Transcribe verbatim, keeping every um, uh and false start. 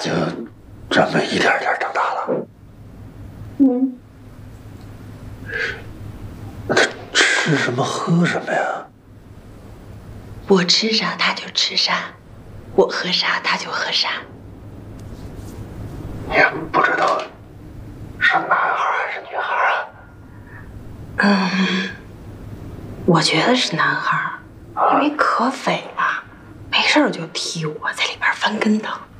就这么一点点长大了。 嗯。 那他吃什么喝什么呀？ 我吃啥他就吃啥，我喝啥他就喝啥。 你也不知道是男孩还是女孩啊？ 嗯，我觉得是男孩，因为可肥了，没事就踢我，在里边翻跟头。